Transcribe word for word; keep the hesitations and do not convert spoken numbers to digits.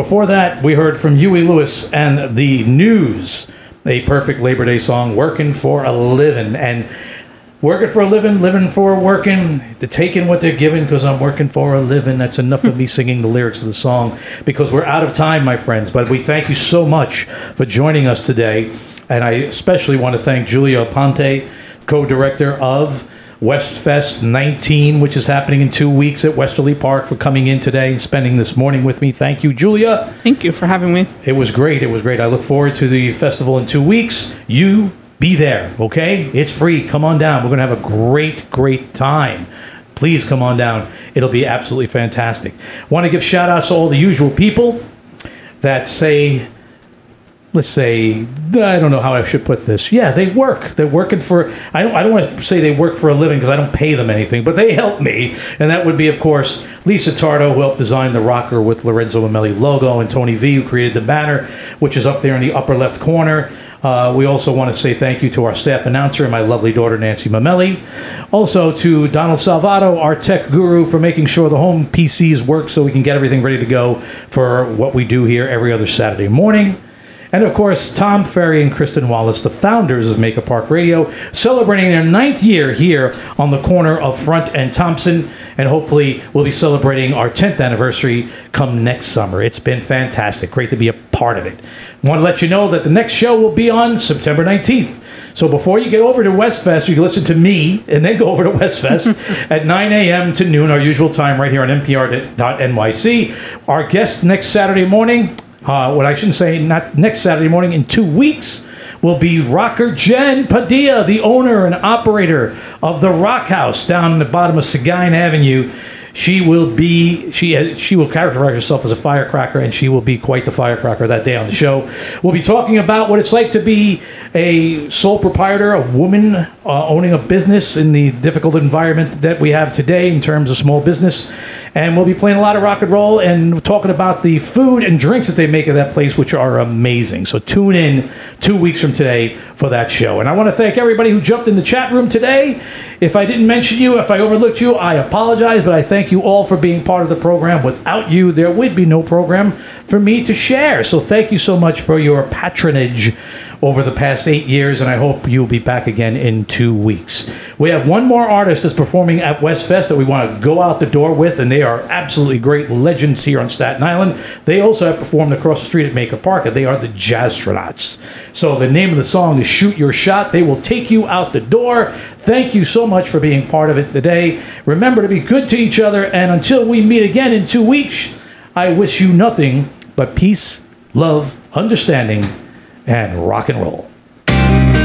before that, we heard from Huey Lewis and the News, a perfect Labor Day song, Working for a Living. And working for a living, living for working, they're taking what they're given because I'm working for a living. That's enough of me singing the lyrics of the song because we're out of time, my friends. But we thank you so much for joining us today. And I especially want to thank Julia Ponte, co-director of Westfest nineteen, which is happening in two weeks at Westerly Park, for coming in today and spending this morning with me. Thank you, Julia. Thank you for having me. It was great. It was great. I look forward to the festival in two weeks. You be there, okay? It's free. Come on down. We're going to have a great, great time. Please come on down. It'll be absolutely fantastic. Want to give shout-outs to all the usual people that say... Let's say, I don't know how I should put this. Yeah, they work. They're working for, I don't, I don't want to say they work for a living because I don't pay them anything, but they help me. And that would be, of course, Lisa Tardo, who helped design the rocker with Lorenzo Mamelli logo, and Tony V, who created the banner, which is up there in the upper left corner. Uh, we also want to say thank you to our staff announcer and my lovely daughter, Nancy Mamelli. Also to Donald Salvato, our tech guru, for making sure the home P Cs work so we can get everything ready to go for what we do here every other Saturday morning. And, of course, Tom Ferry and Kristen Wallace, the founders of Make a Park Radio, celebrating their ninth year here on the corner of Front and Thompson. And hopefully we'll be celebrating our tenth anniversary come next summer. It's been fantastic. Great to be a part of it. I want to let you know that the next show will be on September nineteenth. So before you get over to Westfest, you can listen to me and then go over to Westfest at nine a.m. to noon, our usual time, right here on N P R dot N Y C. Our guest next Saturday morning... Uh, what I shouldn't say, not next Saturday morning, in two weeks, will be rocker Jen Padilla, the owner and operator of the Rock House down in the bottom of Seguin Avenue. She will be, she she will characterize herself as a firecracker, and she will be quite the firecracker that day on the show. We'll be talking about what it's like to be a sole proprietor, a woman uh, owning a business in the difficult environment that we have today in terms of small business. And we'll be playing a lot of rock and roll and talking about the food and drinks that they make at that place, which are amazing. So tune in two weeks from today for that show. And I want to thank everybody who jumped in the chat room today. If I didn't mention you, if I overlooked you, I apologize, but I thank you all for being part of the program. Without you, there would be no program for me to share. So thank you so much for your patronage over the past eight years, and I hope you'll be back again in two weeks. We have one more artist that's performing at Westfest that we want to go out the door with, and they are absolutely great legends here on Staten Island. They also have performed across the street at Make a Park, and they are the Jazztronauts. So the name of the song is Shoot Your Shot. They will take you out the door. Thank you so much for being part of it today. Remember to be good to each other, and until we meet again in two weeks, I wish you nothing but peace, love, understanding, and rock and roll.